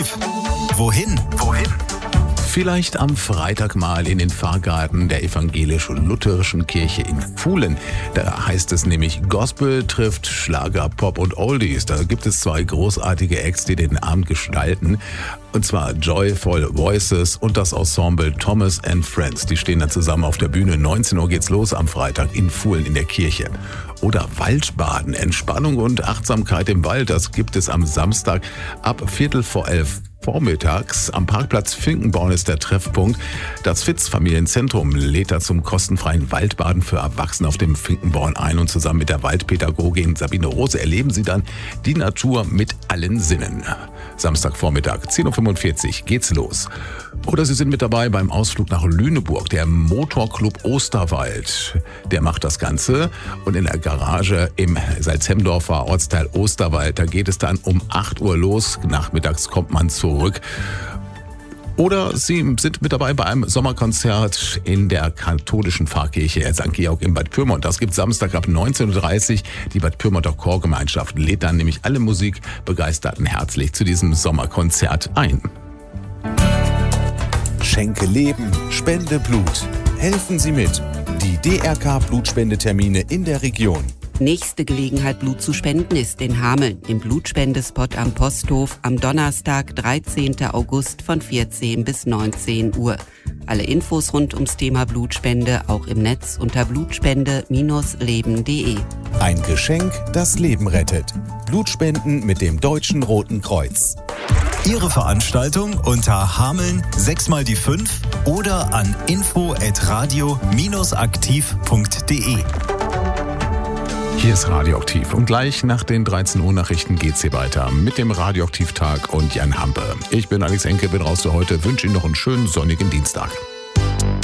Wohin? Vielleicht am Freitag mal in den Pfarrgarten der evangelisch-lutherischen Kirche in Fuhlen. Da heißt es nämlich, Gospel trifft Schlager, Pop und Oldies. Da gibt es zwei großartige Acts, die den Abend gestalten. Und zwar Joyful Voices und das Ensemble Thomas and Friends. Die stehen dann zusammen auf der Bühne. 19 Uhr geht's los am Freitag in Fuhlen in der Kirche. Oder Waldbaden, Entspannung und Achtsamkeit im Wald. Das gibt es am Samstag ab 11:45 vormittags. Am Parkplatz Finkenborn ist der Treffpunkt. Das Fitz-Familienzentrum lädt da zum kostenfreien Waldbaden für Erwachsene auf dem Finkenborn ein. Und zusammen mit der Waldpädagogin Sabine Rose erleben Sie dann die Natur mit allen Sinnen. Samstagvormittag, 10:45 Uhr geht's los. Oder Sie sind mit dabei beim Ausflug nach Lüneburg. Der Motorclub Osterwald, der macht das Ganze. Und in der Garage im Salzhemdorfer Ortsteil Osterwald, da geht es dann um 8 Uhr los. Nachmittags kommt man zurück. Oder Sie sind mit dabei bei einem Sommerkonzert in der katholischen Pfarrkirche St. Georg in Bad Pyrmont. Das gibt Samstag ab 19:30 Uhr. Die Bad Pyrmonter Chorgemeinschaft lädt dann nämlich alle Musikbegeisterten herzlich zu diesem Sommerkonzert ein. Schenke Leben, spende Blut. Helfen Sie mit. Die DRK-Blutspendetermine in der Region. Nächste Gelegenheit, Blut zu spenden, ist in Hameln im Blutspendespot am Posthof am Donnerstag, 13. August von 14 bis 19 Uhr. Alle Infos rund ums Thema Blutspende auch im Netz unter blutspende-leben.de. Ein Geschenk, das Leben rettet. Blutspenden mit dem Deutschen Roten Kreuz. Ihre Veranstaltung unter Hameln 6x5 oder an info@radio-aktiv.de. Hier ist Radioaktiv und gleich nach den 13 Uhr Nachrichten geht's hier weiter mit dem Radioaktiv-Tag und Jan Hampe. Ich bin Alex Enke, bin raus für heute, wünsche Ihnen noch einen schönen sonnigen Dienstag.